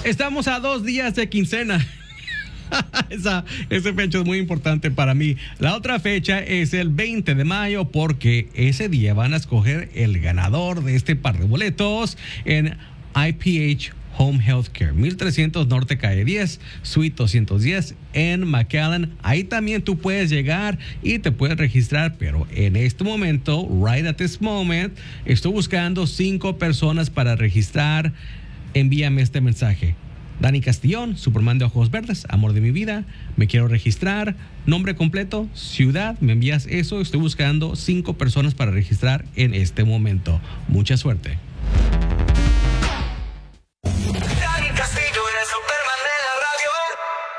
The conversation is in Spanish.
Estamos a 2 días de quincena. Esa fecha es muy importante para mí. La otra fecha es el 20 de mayo porque ese día van a escoger el ganador de este par de boletos en IPH Home Healthcare, 1300 Norte Calle 10, Suite 210 en McAllen. Ahí también tú puedes llegar y te puedes registrar, pero en este momento, right at this moment, estoy buscando 5 personas para registrar. Envíame este mensaje. Dani Castillón, Superman de ojos verdes, amor de mi vida, me quiero registrar, nombre completo, ciudad, me envías eso. Estoy buscando 5 personas para registrar en este momento. Mucha suerte.